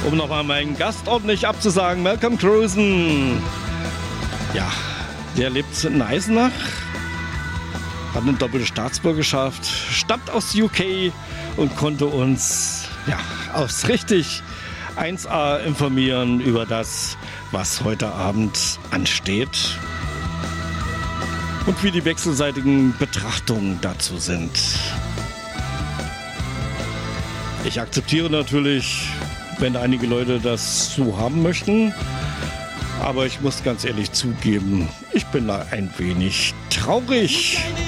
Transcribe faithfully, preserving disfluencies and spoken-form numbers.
Um nochmal meinen Gast ordentlich abzusagen, Malcolm Cruisen. Ja, der lebt in Eisenach, hat eine doppelte Staatsbürgerschaft, stammt aus U K und konnte uns ja, aufs richtig eins a informieren über das, was heute Abend ansteht und wie die wechselseitigen Betrachtungen dazu sind. Ich akzeptiere natürlich, wenn einige Leute das so haben möchten, aber ich muss ganz ehrlich zugeben, ich bin da ein wenig traurig.